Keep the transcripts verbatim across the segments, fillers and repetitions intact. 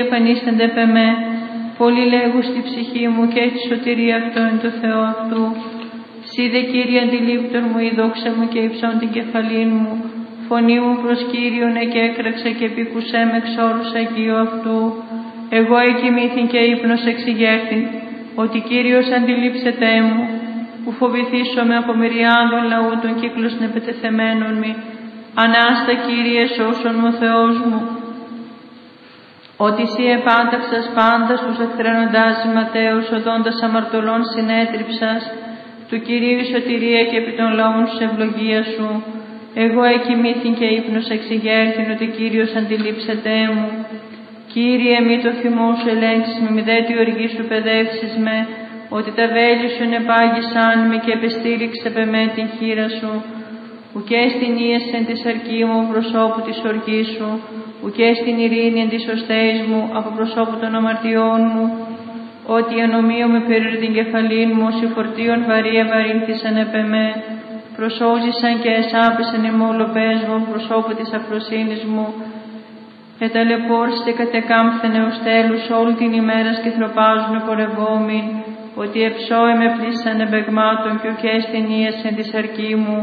Εμφανίστανται επ' εμέ, πολύ λέγου στη ψυχή μου και έτσι σωτηρία αυτό εν το Θεό αυτού. Σύ δε Κύριε αντιλήπτον μου, η δόξα μου και υψών την κεφαλήν μου, φωνή μου προς Κύριον εκέκραξε και επίκουσέ με εξ όρους Αγίου αυτού. Εγώ εκοιμήθην και ύπνος εξηγέρθην, ότι Κύριος αντιλήψετέ μου, που φοβηθήσομαι από μυριάδων λαού των κύκλος νεπετεθεμένων μη. Ανάστα Κύριε σώσον μου Θεός μου, ότι Σύ επάνταξας πάντα στους εχθρένοντάς ματέους οδόντας αμαρτωλών συνέτριψας, του Κυρίου η σωτηρία και επί των λαών σου ευλογία σου. Εγώ εκοιμήθην και ύπνος εξηγέρθην, ότι Κύριος αντιλήψετέ μου. Κύριε, μη το θυμό σου ελέγξεις με, μη δε τη οργή σου παιδεύσεις με, ότι τα βέλη σου ενεπάγησαν με και επεστήριξε επ' εμέ την χείρα σου. Ουκέ στην ίεσεν της αρκή μου προσώπου της οργής σου, ουκέ στην ειρήνη εν της οστέης μου από προσώπου των αμαρτιών μου, ότι η ανομία μου περί την κεφαλήν μου, ως η φορτίων βαρύ ευαρύνθησαν επ' εμέ, προσώζησαν και εσάπησαν οι μολοπές μου προσώπου της αφροσύνης μου, εταλαιπώρησε κατεκάμφθενε ως τέλους όλη την ημέρα και θροπάζουν πορευόμην, ότι εψώε πλήσαν εμπεγμάτων και ουκέ στην ίεσεν της αρκή μου.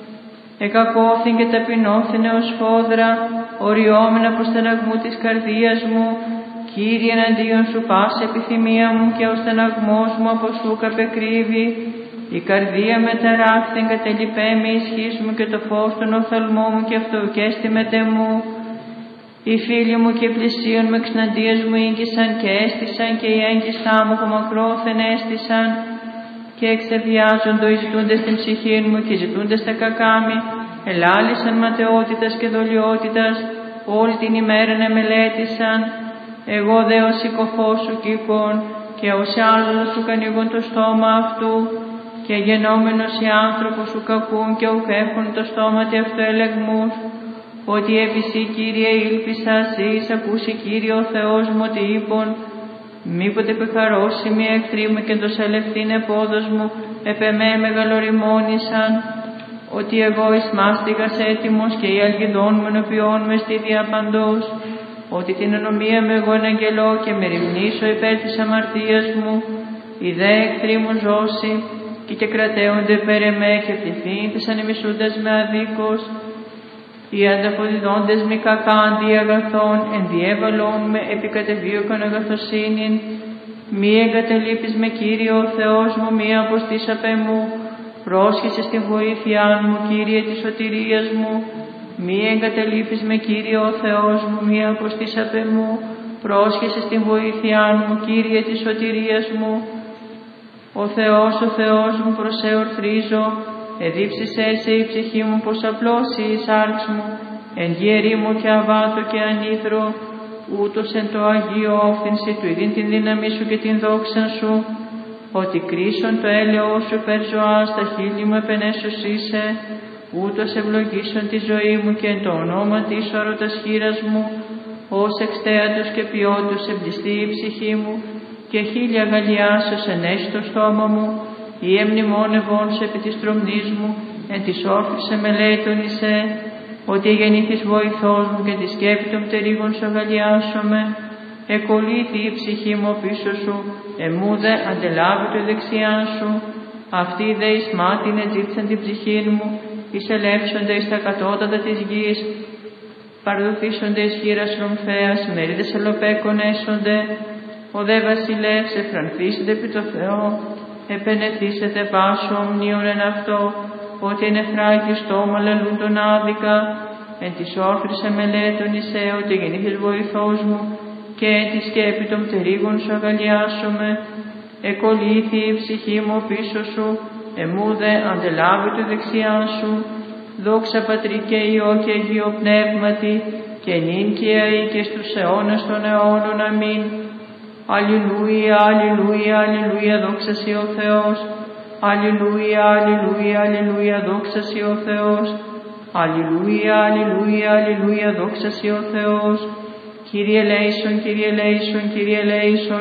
Εκακόθην και ταπεινώθηνε ως φόδρα, οριόμεν από στεναγμού της καρδίας μου. Κύριε, εναντίον σου πάσε επιθυμία μου και ο στεναγμός μου από σου καπεκρύβει. Η καρδία με ταράχθην κατελειπέ με ισχύς μου και το φως των οφθαλμό μου και αυτοουκέστη μετεμού. Οι φίλοι μου και πλησίον με εξναντίας μου ήγγισαν και έστησαν και οι έγκυστά μου από μακρόθεν έστησαν. Και εξεβιάζοντο οι ζητούντες την ψυχή μου και ζητούντες τα κακάμι, ελάλησαν ματαιότητας και δολιότητας, όλη την ημέρα να μελέτησαν. Εγώ δε ως οικοφός σου κήκον και ως άλλος σου κανηγούν το στόμα αυτού, και γενόμενος οι άνθρωπος σου κακούν και ουκ έχουν το στόμα τε αυτού ελεγμούς, ότι επί Σύ Κύριε ήλπισα, Σεις ακούσει Κύριε ο Θεός μου ότι είπον, μήποτε πεχαρώσει μη εχθρή μου και το σελευθύν επόδος μου επ' εμέ μεγαλοριμόνησαν, ότι εγώ εις μάστιγας έτοιμος και η αλγιδόν μου ενωπιών με στη διαπαντός, ότι την ανομία με εγώ εναγγελώ και με ρημνήσω υπέρ της αμαρτίας μου, οι δε εχθροί μου ζώσει και και κρατέονται περ' εμέ και πληθύνθησαν οι μισούντες με αδίκως, οι ανταποδιδόντες μη κακά αντί αγαθών, ενδιέβαλον με επικατεβίωκον αγαθοσύνην. Μη εγκαταλείπεις με Κύριε ο Θεός μου, μη αποστείς απ' εμού. Πρόσχεσαι στη βοήθειά μου, Κύριε της σωτηρίας μου. Μη εγκαταλείπεις με Κύριε ο Θεός μου, μη αποστείς απ' εμού. Πρόσχεσαι στη βοήθειά μου, Κύριε της σωτηρίας μου. Ο Θεός, ο Θεός μου, προς σε ορθρίζω. Εδίψησέ σε η ψυχή μου πως απλώσει η σάρξ μου, εν γέρι μου και αβάτω και ανήθρο, ούτως εν το Αγίο όφθηνση του ειδήν την δύναμή σου και την δόξα σου, ότι κρίσον το έλεος σου υπέρ ζωάς, τα χείλη μου επενέσως είσαι, ούτως ευλογήσον τη ζωή μου και εν το ονόμα της όρωτας χείρας μου, ως εξτέατος και ποιότος εμπλιστεί η ψυχή μου, και χίλια γαλλιάσως ενέσει το στόμα μου, ή εμνημόνευόν σε επί της τρομνής μου, εν της όρθης εμελέτων εισέ, ότι γεννήθης βοηθός μου και τη σκέπη των πτερίγων σου αγαλιάσομαι. Εκολύθη η ψυχή μου πίσω σου, εμού δε αντελάβει το δεξιά σου. Αυτοί δε εις μάτιν ετζήτησαν την ψυχή μου, εις ελεύσονται εις τα κατώτατα της γης, παραδοθήσονται εις χείρας ρομφέας, μερίδες ελοπέκων έσονται. Ο δε βασιλεύς εφρανθήσεται επί το Θεό, επενεθήσετε πάσο ομνίων εν αυτό, ότι εν εθράκη στόμα λαλούν τον άδικα, εν της όρθρης εμελέτων εισέ, ότι γεννήθης βοηθός μου, και εν τη σκέπη των πτερίγων σου αγαλιάσομαι. Εκολύθη η ψυχή μου πίσω σου, εμού δε αντελάβει το δεξιά σου. Δόξα Πατρί και Υιό και Αγίο Πνεύματι, και νυν και αεί και στους αιώνας των αιώνων. Αμήν. Αλληλούια, αλληλούια, αλληλούια, δόξα Σοι ο Θεός. Αλληλούια, αλληλούια, αλληλούια, δόξα Σοι ο Θεός. Αλληλούια, αλληλούια, αλληλούια, δόξα Σοι ο Θεός. Κύριε ελέησον, Κύριε ελέησον, Κύριε ελέησον.